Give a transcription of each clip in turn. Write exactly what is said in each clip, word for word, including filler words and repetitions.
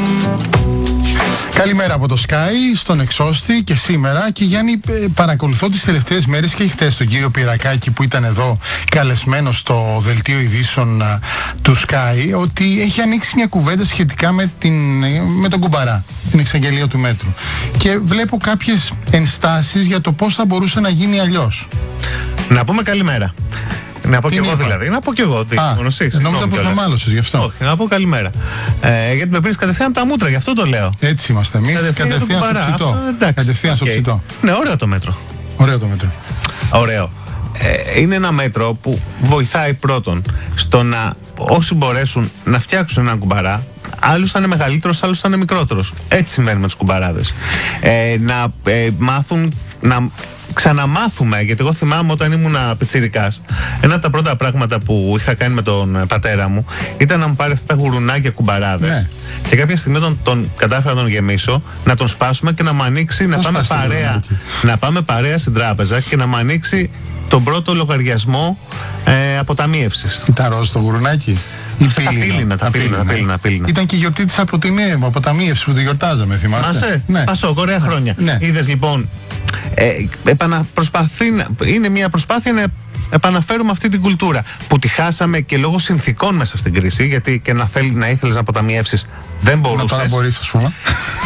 Καλημέρα από το Sky, στον Εξώστη και σήμερα. Και Γιάννη, παρακολουθώ τις τελευταίες μέρες και χτες τον κύριο Πυρακάκη που ήταν εδώ καλεσμένος στο δελτίο ειδήσεων του Sky, ότι έχει ανοίξει μια κουβέντα σχετικά με, την, με τον Κουμπαρά, την εξαγγελία του μέτρου. Και βλέπω κάποιες ενστάσεις για το πώς θα μπορούσε να γίνει αλλιώς. Να πούμε καλημέρα. Να πω κι εγώ δηλαδή. Να πω κι εγώ. Τι, Α, νόμιζα πως με μάλωσες γι' αυτό. Όχι, να πω καλημέρα. Ε, γιατί με πήρες κατευθείαν τα μούτρα, γι' αυτό το λέω. Έτσι είμαστε εμείς. Κατευθείαν, κατευθείαν στο ψητό. Κατευθείαν στο ψητό. Ναι, ωραίο το μέτρο. Ωραίο το μέτρο. Ωραίο. Ε, είναι ένα μέτρο που βοηθάει πρώτον στο να όσοι μπορέσουν να φτιάξουν έναν κουμπαρά. Άλλος θα είναι μεγαλύτερος, άλλος θα είναι μικρότερος. Έτσι συμβαίνει με τους κουμπαράδες. Ε, να ε, μάθουν να ξαναμάθουμε, γιατί εγώ θυμάμαι όταν ήμουν πιτσιρικάς, ένα από τα πρώτα πράγματα που είχα κάνει με τον πατέρα μου ήταν να μου πάρει αυτά τα γουρουνάκια κουμπαράδες. Ναι. Και κάποια στιγμή τον, τον κατάφερα να τον γεμίσω, να τον σπάσουμε και να μου ανοίξει να πάμε, παρέα, να πάμε παρέα στην τράπεζα και να μου ανοίξει τον πρώτο λογαριασμό ε, αποταμίευσης. Ήταν ροζ το γουρουνάκι. Τα πύληνα, τα πύληνα, τα πύληνα. Ήταν και η γιορτή της αποταμίευσης που τη γιορτάζαμε, θυμάσαι. Θυμάσαι, ναι. Πασό, ωραία χρόνια. Ναι. Είδες λοιπόν, ε, επαναπροσπαθεί, είναι μια προσπάθεια να επαναφέρουμε αυτή την κουλτούρα που τη χάσαμε και λόγω συνθήκων μέσα στην κρίση, γιατί και να, θέλει, να ήθελες να αποταμιεύσεις δεν μπορούσες. Να τώρα μπορείς, ας πούμε.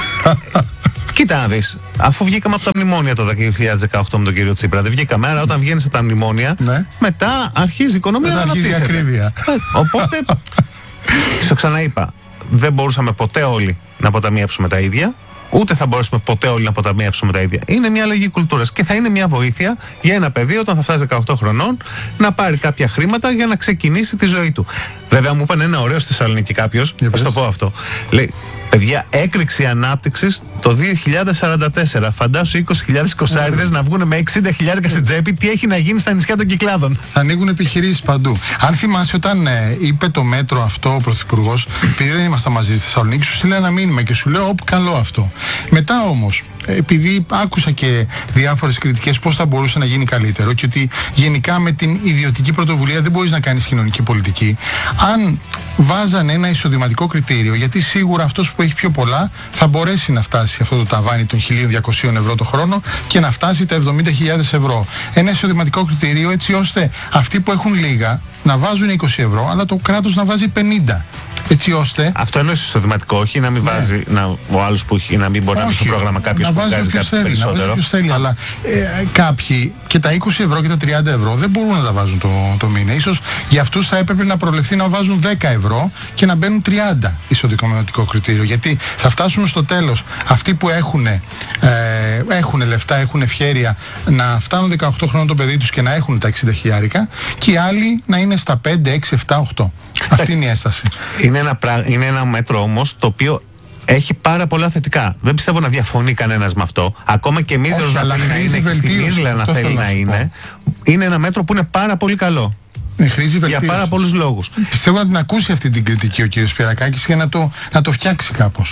Κοίτα να δεις, αφού βγήκαμε από τα μνημόνια το δύο χιλιάδες δεκαοκτώ με τον κύριο Τσίπρα, δεν βγήκαμε, άρα όταν βγαίνεις από τα μνημόνια, ναι. μετά αρχίζει η οικονομία να αναπτύσσεται. Αρχίζει η ακρίβεια. Οπότε, στο ξαναείπα, δεν μπορούσαμε ποτέ όλοι να αποταμιεύσουμε τα ίδια, ούτε θα μπορέσουμε ποτέ όλοι να αποταμιεύσουμε τα ίδια. Είναι μια αλλαγή κουλτούρας και θα είναι μια βοήθεια για ένα παιδί όταν θα φτάσει δεκαοκτώ χρονών να πάρει κάποια χρήματα για να ξεκινήσει τη ζωή του. Βέβαια, μου είπαν ένα ωραίο στη Θεσσαλονίκη κάποιος, θα το πω αυτό. Λέει, παιδιά, έκρηξη ανάπτυξης το δύο χιλιάδες σαράντα τέσσερα. Φαντάσου είκοσι χιλιάδες κοσάριδες να βγουν με εξήντα χιλιάρικα στην τσέπη. Τι έχει να γίνει στα νησιά των Κυκλάδων. Θα ανοίγουν επιχειρήσεις παντού. Αν θυμάσαι, όταν ε, είπε το μέτρο αυτό ο Πρωθυπουργός, επειδή δεν ήμασταν μαζί στη Θεσσαλονίκη, σου στείλε ένα μήνυμα και σου λέω: Ωπ, καλό αυτό. Μετά όμως, επειδή άκουσα και διάφορες κριτικές πώς θα μπορούσε να γίνει καλύτερο και ότι γενικά με την ιδιωτική πρωτοβουλία δεν μπορείς να κάνεις κοινωνική πολιτική, αν βάζανε ένα εισοδηματικό κριτήριο, γιατί σίγουρα αυτός που έχει πιο πολλά θα μπορέσει να φτάσει αυτό το ταβάνι των χίλια διακόσια ευρώ το χρόνο και να φτάσει τα εβδομήντα χιλιάδες ευρώ. Ένα εισοδηματικό κριτήριο έτσι ώστε αυτοί που έχουν λίγα να βάζουν είκοσι ευρώ, αλλά το κράτος να βάζει πενήντα. Έτσι ώστε. Αυτό εννοείς εισοδηματικό, όχι να μην ναι. βάζει να, ο άλλος που έχει να μην μπορεί όχι, να μπει στο πρόγραμμα κάποιος που βγάζει κάτι θέλει, περισσότερο. Να βάζει όποιος θέλει, αλλά ε, κάποιοι και τα είκοσι ευρώ και τα τριάντα ευρώ δεν μπορούν να τα βάζουν το, το μήνα. Ίσως για αυτούς θα έπρεπε να προβλεφθεί να βάζουν δέκα ευρώ και να μπαίνουν τριάντα εισοδηματικό κριτήριο. Γιατί θα φτάσουμε στο τέλος αυτοί που έχουν, ε, έχουν λεφτά, έχουν ευχέρεια να φτάνουν δεκαοκτώ χρόνων το παιδί τους και να έχουν τα εξήντα χιλιάρικα και οι άλλοι να είναι στα πέντε, έξι, επτά, οκτώ. Αυτή είναι η έσταση. Είναι ένα, είναι ένα μέτρο όμως το οποίο έχει πάρα πολλά θετικά. Δεν πιστεύω να διαφωνεί κανένας με αυτό. Ακόμα και εμείς να θέλει να είναι και στην Ίσλα να θέλει να είναι. Είναι ένα μέτρο που είναι πάρα πολύ καλό. Ναι, χρήζει για πάρα πολλούς λόγους. Πιστεύω να την ακούσει αυτή την κριτική ο κύριος Πυρακάκης για να το, να το φτιάξει κάπως.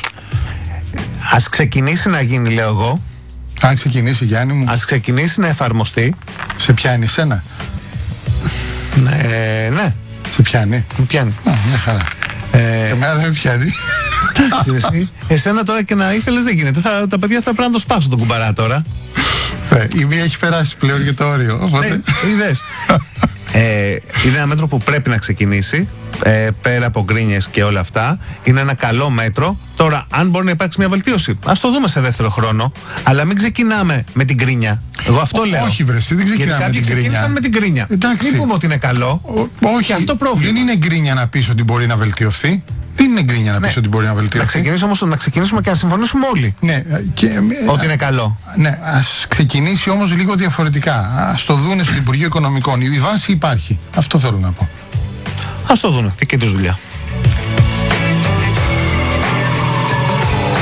Ας ξεκινήσει να γίνει, λέω εγώ. Αν ξεκινήσει, Γιάννη μου. Ας ξεκινήσει να εφαρμοστεί. Σε πιάνει εσένα? Ναι, ναι. Σε πιάνει? Με πιάνει. Α, μια χαρά. Ε... Εμένα δεν με πιάνει. Εσένα τώρα και να ήθελες δεν γίνεται. Θα, τα παιδιά θα πρέπει να το σπάσουν τον κουμπαρά τώρα. Ε, η μία έχει περάσει πλέον για το όριο. Οπότε... Ε, είδες. ε, είναι ένα μέτρο που πρέπει να ξεκινήσει. Ε, πέρα από γκρίνιες και όλα αυτά. Είναι ένα καλό μέτρο. Τώρα, αν μπορεί να υπάρξει μια βελτίωση, ας το δούμε σε δεύτερο χρόνο. Αλλά μην ξεκινάμε με την γκρίνια. Εγώ αυτό Ό, λέω. Όχι, βρε, δεν ξεκινάμε με την γκρίνια. Κάποιοι ξεκίνησαν με την γκρίνια. Εντάξει. Μην πούμε ότι είναι καλό. Ο, όχι, αυτό πρόβλημα. Δεν είναι γκρίνια να πεις ότι μπορεί να βελτιωθεί. Δεν είναι γκρίνια να πεις ναι. ότι μπορεί να βελτιωθεί. Να ξεκινήσουμε, όμως, να ξεκινήσουμε και να συμφωνήσουμε όλοι. Ναι, και, ότι είναι καλό. Ναι, ας ξεκινήσει όμως λίγο διαφορετικά. Ας το δούνε στο Υπουργείο Οικονομικών. Η βάση υπάρχει. Αυτό θέλω να πω. Ας το δούνε. Δική τους δουλειά.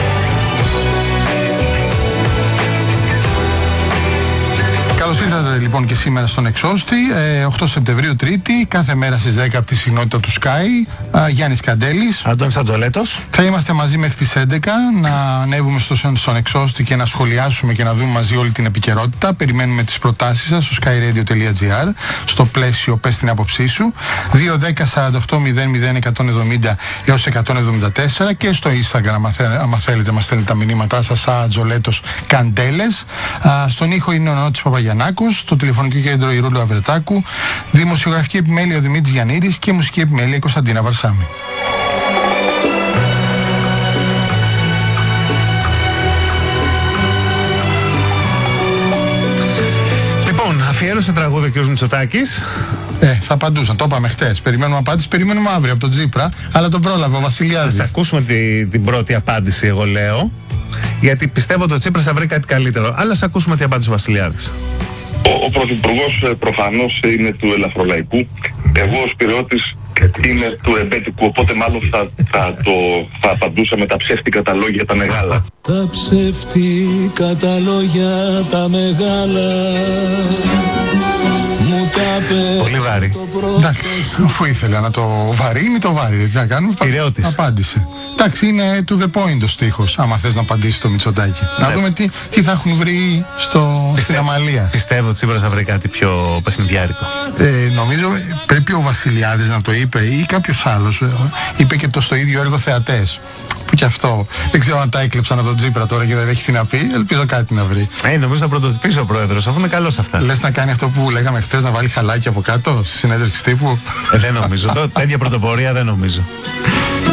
Καλώς ήρθατε λοιπόν. λοιπόν και σήμερα στον Εξώστη, ε, οκτώ Σεπτεμβρίου Τρίτη, κάθε μέρα στις δέκα από τη συχνότητα του Sky. ε, Γιάννης Καντέλης. Αντώνης Ατζολέτος. Θα είμαστε μαζί μέχρι τις έντεκα να ανέβουμε στο, στον Εξώστη και να σχολιάσουμε και να δούμε μαζί όλη την επικαιρότητα. Περιμένουμε τις προτάσεις σας στο skyradio.gr, στο πλαίσιο πες την άποψή σου, δύο δέκα σαράντα οκτώ μηδέν μηδέν εκατόν εβδομήντα έως εκατόν εβδομήντα τέσσερα, και στο Instagram άμα θέλετε μας στέλνετε τα μηνύματά σας, Ατζολέτος Καντέλες. Α, στον ήχο είναι ο Νότης Παπαγιαννάκος, στο τηλεφωνικό κέντρο η Ρούλου Αβρετάκου, δημοσιογραφική επιμέλεια ο Δημήτρης Γιαννίδης και μουσική επιμέλεια η Κωνσταντίνα Βαρσάμη. Λοιπόν, αφιέρωσε τραγούδι ο κ. Μητσοτάκης. Ε, θα απαντούσαν, το είπαμε χτες. Περιμένουμε απάντηση, περιμένουμε αύριο από τον Τζίπρα, αλλά τον πρόλαβε ο Βασιλιάδης. Ας ακούσουμε τη, την πρώτη απάντηση, εγώ λέω. Γιατί πιστεύω ότι ο Τσίπρας θα βρει κάτι καλύτερο. Αλλά ας ακούσουμε τι απάντησε ο Βασιλιάδης. Ο, ο Πρωθυπουργός προφανώς είναι του ελαφρολαϊκού. Εγώ ως Πειραιώτης είμαι του ρεμπέτικου. Οπότε μάλλον θα, θα, το, θα απαντούσα με τα ψεύτικα τα λόγια τα μεγάλα. Τα ψεύτικα τα λόγια τα μεγάλα. Πολύ βάρη. Εντάξει, αφού ήθελα να το βαρύνει, το βάρη. Τι να κάνουμε, Πειραιώτης. απάντησε. Εντάξει, είναι to the point ο στίχος, άμα θες να απαντήσει το Μητσοτάκη. Να δούμε τι, τι θα έχουν βρει στο, στην Αμαλία. Πιστεύω ότι Τσίπρας θα βρει κάτι πιο παιχνιδιάρικο. Ε, νομίζω πρέπει ο Βασιλιάδης να το είπε ή κάποιος άλλος. ε, Είπε και το στο ίδιο έργο Θεατές. Που και αυτό δεν ξέρω αν τα έκλεψαν από τον Τσίπρα τώρα και δεν έχει τι να πει. Ελπίζω κάτι να βρει. Ε, νομίζω θα πρωτοτυπήσει ο πρόεδρος, αφού είναι καλός αυτά. Λες να κάνει αυτό που λέγαμε χτες, να βάλει χαλάκι από κάτω στη συνέντευξη τύπου. Ε, δεν νομίζω. Τέτοια πρωτοπορία δεν νομίζω.